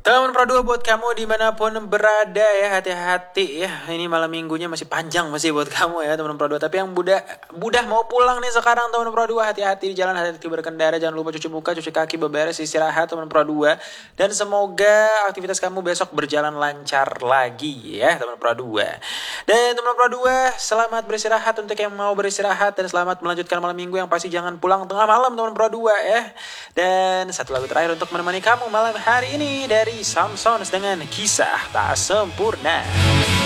Teman Pro 2 buat kamu dimanapun berada ya, hati-hati ya. Ini malam minggunya masih panjang masih buat kamu ya teman Pro 2. Tapi yang budah mau pulang nih sekarang teman Pro 2, hati-hati di jalan, hati-hati berkendara. Jangan lupa cuci muka, cuci kaki, beberes, istirahat teman Pro 2. Dan semoga aktivitas kamu besok berjalan lancar lagi ya teman Pro 2. Dan teman Pro 2, selamat beristirahat untuk yang mau beristirahat. Dan selamat melanjutkan malam minggu yang pasti jangan pulang tengah malam teman Pro 2 ya. Dan satu lagu terakhir untuk menemani kamu malam hari ini dari Samsons dengan Kisah Tak Sempurna.